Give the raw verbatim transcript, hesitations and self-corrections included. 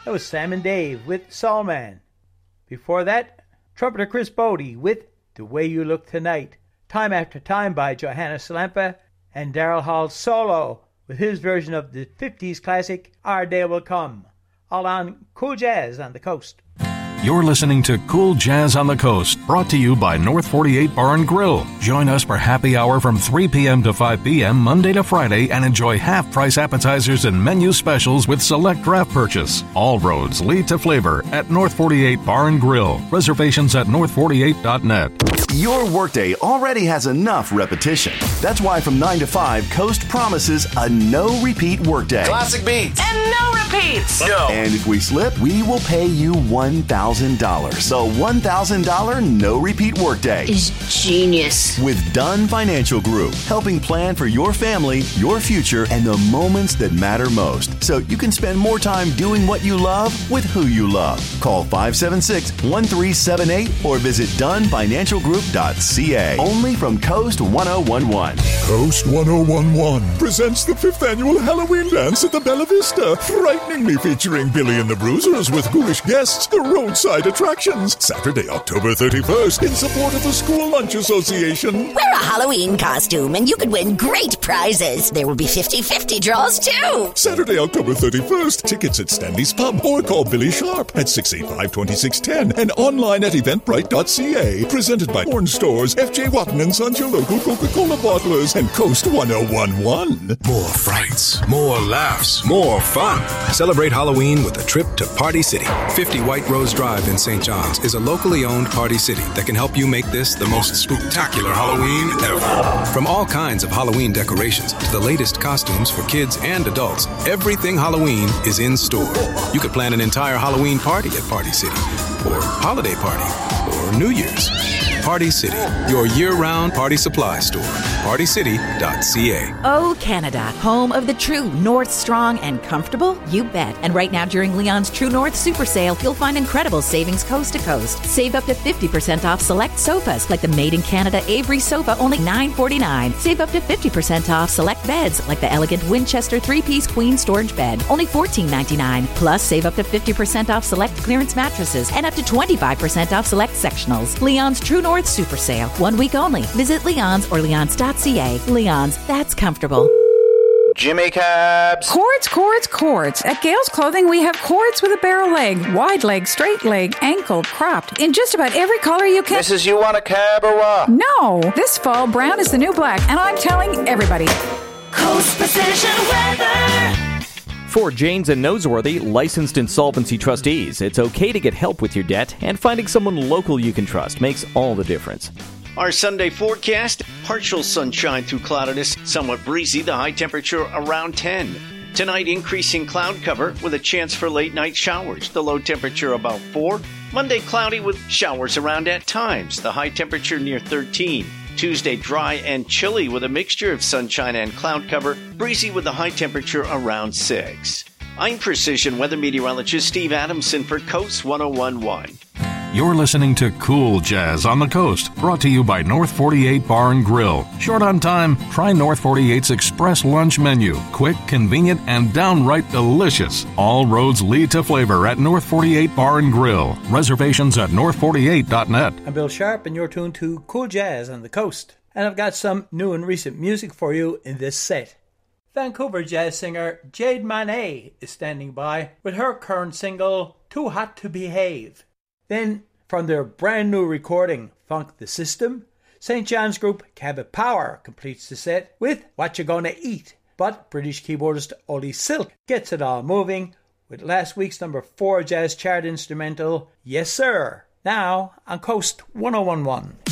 That was Sam and Dave with Soul Man. Before that, trumpeter Chris Bodie with The Way You Look Tonight. Time After Time by Johanna Slampa, and Daryl Hall solo with his version of the fifties classic Our Day Will Come. All on Cool Jazz on the Coast. You're listening to Cool Jazz on the Coast, brought to you by North forty-eight Bar and Grill. Join us for happy hour from three p.m. to five p.m. Monday to Friday and enjoy half-price appetizers and menu specials with select draft purchase. All roads lead to flavor at North forty-eight Bar and Grill. Reservations at north forty-eight dot net. Your workday already has enough repetition. That's why from nine to five, Coast promises a no-repeat workday. Classic beats. And no repeats. No. And if we slip, we will pay you one thousand dollars. The one thousand dollars no-repeat workday is genius. With Dunn Financial Group, helping plan for your family, your future, and the moments that matter most. So you can spend more time doing what you love with who you love. Call five seven six, one three seven eight or visit dun financial group dot c a. Only from Coast one oh one one. Coast one oh one one presents the fifth annual Halloween dance at the Bella Vista, frighteningly featuring Billy and the Bruisers with ghoulish guests, the roadside attractions. Saturday, October thirty-first, in support of the School Lunch Association. Wear a Halloween costume and you could win great prizes. There will be fifty-fifty draws too. Saturday, October thirty-first, tickets at Stanley's Pub or call Billy Sharp at six eight five, two six one zero and online at eventbrite dot c a. Presented by Horn Stores, F J Watton and Sons, your local Coca-Cola bottlers, and Coast one oh one one. More frights, more laughs, more fun. Celebrate Halloween with a trip to Party City. fifty White Rose Drive in Saint John's is a locally owned Party City that can help you make this the most spectacular Halloween ever. From all kinds of Halloween decorations to the latest costumes for kids and adults, everything Halloween is in store. You could plan an entire Halloween party at Party City, or holiday party, or New Year's. Party City, your year-round party supply store. party city dot c a. Oh, Canada, home of the true North strong and comfortable? You bet. And right now during Leon's True North Super Sale, you'll find incredible savings coast to coast. Save up to fifty percent off select sofas, like the Made in Canada Avery sofa, only nine forty-nine. Save up to fifty percent off select beds, like the elegant Winchester three-piece queen storage bed, only fourteen ninety-nine. Plus, save up to fifty percent off select clearance mattresses and up to twenty-five percent off select sectionals. Leon's True North Super Sale. One week only. Visit Leon's or leons dot c a. Leon's, that's comfortable. Jimmy Cabs. Cords, cords, cords. At Gales Clothing, we have cords with a barrel leg, wide leg, straight leg, ankled, cropped, in just about every color you can. Missus You want a cab or what? No. This fall, brown is the new black, and I'm telling everybody. Coast Precision Weather. For Janes and Noseworthy, licensed insolvency trustees, it's okay to get help with your debt, and finding someone local you can trust makes all the difference. Our Sunday forecast, partial sunshine through cloudiness, somewhat breezy, the high temperature around ten. Tonight, increasing cloud cover with a chance for late night showers, the low temperature about four. Monday, cloudy with showers around at times, the high temperature near thirteen. Tuesday, dry and chilly with a mixture of sunshine and cloud cover, breezy with a high temperature around six. I'm Precision Weather Meteorologist Steve Adamson for Coast one oh one one. You're listening to Cool Jazz on the Coast, brought to you by North forty-eight Bar and Grill. Short on time? Try North forty-eight's Express Lunch Menu. Quick, convenient, and downright delicious. All roads lead to flavor at North forty-eight Bar and Grill. Reservations at north forty-eight dot net. I'm Bill Sharp, and you're tuned to Cool Jazz on the Coast. And I've got some new and recent music for you in this set. Vancouver jazz singer Jade Manet is standing by with her current single, Too Hot to Behave. Then, from their brand new recording, Funk the System, Saint John's group Cabot Power completes the set with What You Gonna Eat. But British keyboardist Oli Silk gets it all moving with last week's number four jazz chart instrumental, Yes Sir, now on Coast one oh one one.